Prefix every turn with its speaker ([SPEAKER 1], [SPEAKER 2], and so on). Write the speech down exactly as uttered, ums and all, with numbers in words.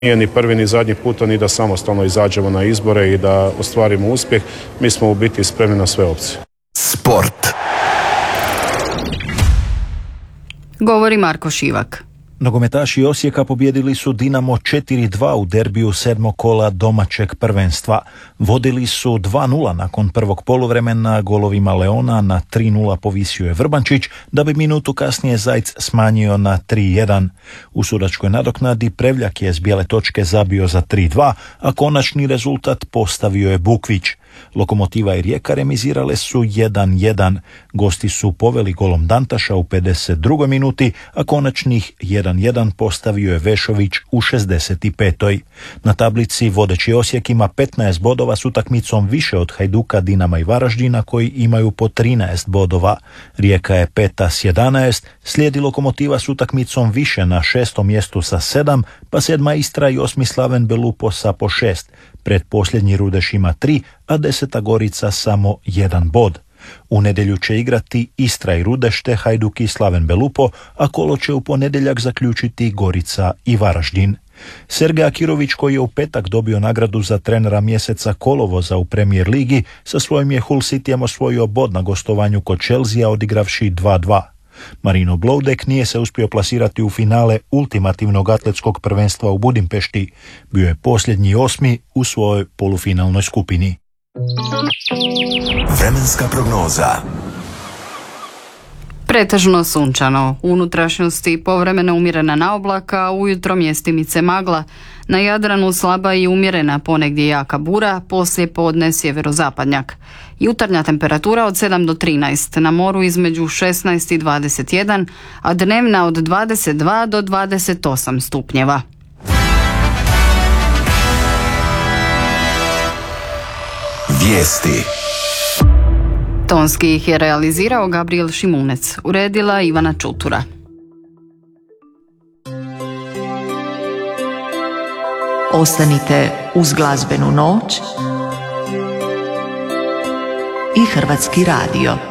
[SPEAKER 1] Nije ni prvi ni zadnji puta ni da samostalno izađemo na izbore i da ostvarimo uspjeh. Mi smo u biti spremni na sve opcije.
[SPEAKER 2] Sport.
[SPEAKER 3] Govori Marko Šivak.
[SPEAKER 4] Nogometaši Osijeka pobijedili su Dinamo četiri dva u derbiju sedmog kola domaćeg prvenstva. Vodili su dva nula nakon prvog poluvremena golovima Leona, na tri nula povisio je Vrbančić, da bi minutu kasnije Zajc smanjio na tri jedan. U sudačkoj nadoknadi Prevljak je s bijele točke zabio za tri dva, a konačni rezultat postavio je Bukvić. Lokomotiva i Rijeka remizirale su jedan jedan. Gosti su poveli golom Dantaša u pedeset drugoj minuti, a konačnih jedan jedan postavio je Vešović u šezdeset petoj. Na tablici vodeći Osijek ima petnaest bodova s utakmicom više od Hajduka, Dinama i Varaždina koji imaju po trinaest bodova. Rijeka je peta s jedanaest, slijedi Lokomotiva s utakmicom više na šestom mjestu sa sedam, pa sedma Istra i osmi Slaven Belupo sa po šest. Predposljednji Rudeš ima tri, a deseta Gorica samo jedan bod. U nedjelju će igrati Istra i Rudeš te Hajduk i Slaven Belupo, a kolo će u ponedjeljak zaključiti Gorica i Varaždin. Sergej Akirović, koji je u petak dobio nagradu za trenera mjeseca kolovoza u Premier ligi, sa svojim je Hull Cityjem osvojio bod na gostovanju kod Chelsea odigravši dva dva. Marino Bloudek nije se uspio plasirati u finale ultimativnog atletskog prvenstva u Budimpešti. Bio je posljednji osmi u svojoj polufinalnoj skupini.
[SPEAKER 2] Vremenska prognoza.
[SPEAKER 3] Pretežno sunčano, u unutrašnjosti povremeno umjerena naoblaka, ujutro mjestimice magla, na Jadranu slaba i umjerena ponegdje jaka bura, poslije podne sjeverozapadnjak. Jutarnja temperatura od sedam do trinaest, na moru između šesnaest i dvadeset jedan, a dnevna od dvadeset dva do dvadeset osam stupnjeva.
[SPEAKER 2] Vijesti.
[SPEAKER 3] Tonski ih je realizirao Gabriel Šimunec, uredila Ivana Čutura.
[SPEAKER 5] Ostanite uz glazbenu noć i Hrvatski radio.